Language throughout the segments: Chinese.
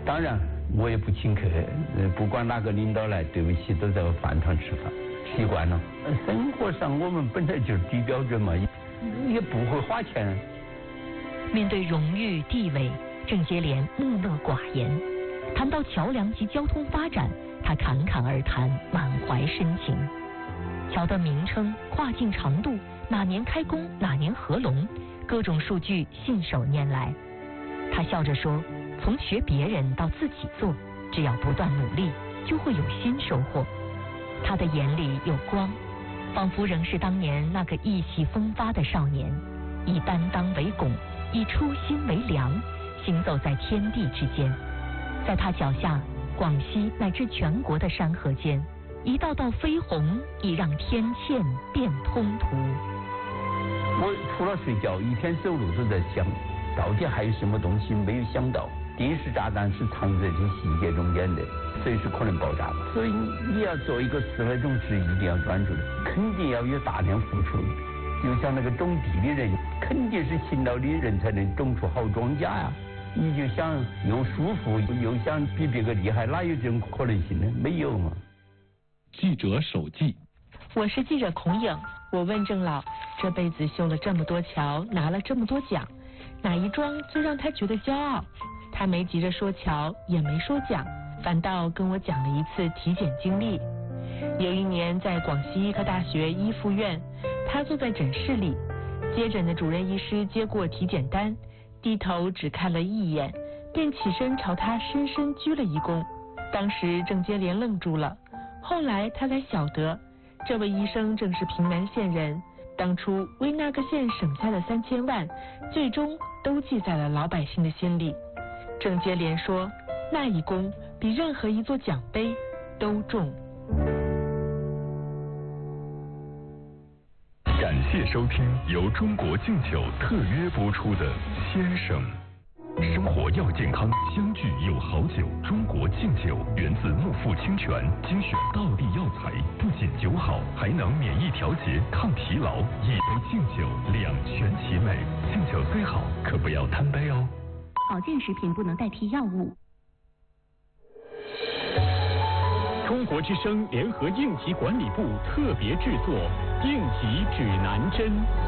当然我也不请客，不管哪个领导来，对不起都在饭堂吃饭，习惯了。生活上我们本来就是低标准嘛，也不会花钱。 面对荣誉地位，郑洁莲木讷寡言；谈到桥梁及交通发展，他侃侃而谈，满怀深情。桥的名称、跨境长度、哪年开工、哪年合龙，各种数据信手拈来。他笑着说，从学别人到自己做，只要不断努力，就会有新收获。他的眼里有光，仿佛仍是当年那个意气风发的少年，以担当为拱，以初心为梁，行走在天地之间。在他脚下，广西乃至全国的山河间，一道道飞鸿已让天堑变通途。 我除了睡觉，一天走路都在想，到底还有什么东西没有想到？定时炸弹是藏在这些细节中间的，随时可能爆炸。所以你要做一个思维种植，一定要专注，肯定要有大量付出。就像那个种地的人，肯定是勤劳的人才能种出好庄稼呀。你就想又舒服又想比别个厉害，哪有这种可能性呢？没有嘛。 记者手记。 我是记者孔颖，我问郑老，这辈子修了这么多桥，拿了这么多奖，哪一桩最让他觉得骄傲？他没急着说桥，也没说奖，反倒跟我讲了一次体检经历。有一年在广西医科大学医附院，他坐在诊室里，接诊的主任医师接过体检单，低头只看了一眼，便起身朝他深深鞠了一躬。当时郑洁莲愣住了，后来他才晓得，这位医生正是平南县人，当初为那个县省下的3000万，最终都记在了老百姓的心里。郑洁莲说，那一功比任何一座奖杯都重。 感谢收听由中国敬酒特约播出的《先生》。生活要健康，相聚有好酒。中国敬酒源自木富清泉，精选道地药材，不仅酒好，还能免疫调节、抗疲劳。一杯敬酒，两全其美。敬酒虽好，可不要贪杯哦。 保健食品不能代替药物。 中国之声联合应急管理部特别制作《应急指南针》。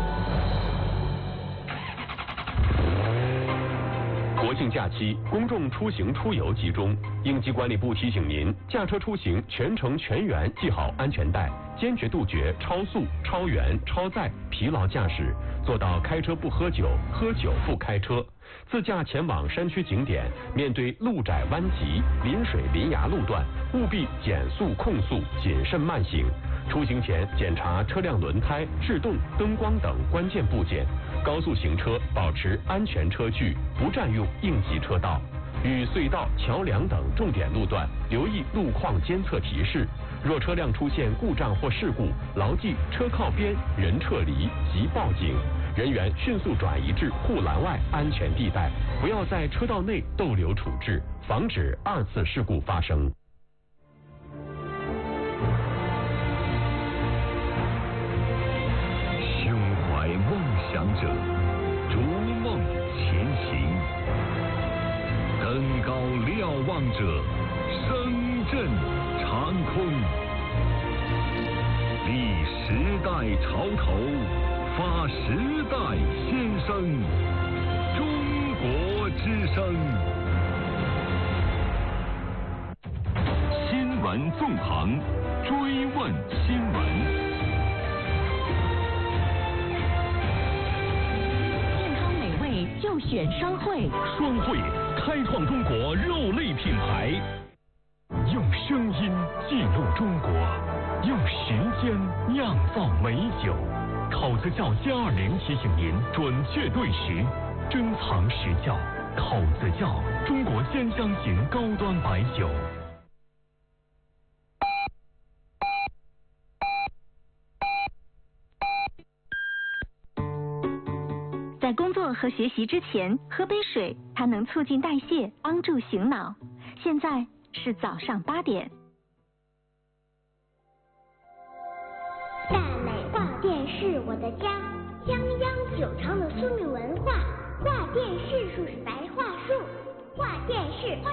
国庆假期，公众出行出游集中，应急管理部提醒您，驾车出行全程全员系好安全带，坚决杜绝超速、超员、超载、疲劳驾驶，做到开车不喝酒，喝酒不开车。自驾前往山区景点，面对路窄弯急、临水临崖路段，务必减速控速，谨慎慢行。出行前检查车辆轮胎、制动、灯光等关键部件。高速行车保持安全车距，不占用应急车道。与隧道、桥梁等重点路段留意路况监测提示。若车辆出现故障或事故，牢记车靠边、人撤离及报警。人员迅速转移至护栏外安全地带，不要在车道内逗留处置，防止2次事故发生。 胸怀梦想者，逐梦前行；登高瞭望者，声震长空。立时代潮头，发时代先声，中国之声。新闻纵横，追问新闻。 健康美味就选双汇。 双汇开创中国肉类品牌，用声音记录中国，用时间酿造美酒。口子窖720提醒您准确对时，珍藏实窖。口子窖，中国鲜香型高端白酒。 在工作和学习之前喝杯水，它能促进代谢，帮助醒脑。现在是早上8点。 大美画电是我的家，泱泱久长的生命文化。画电视树是白桦树，画电视。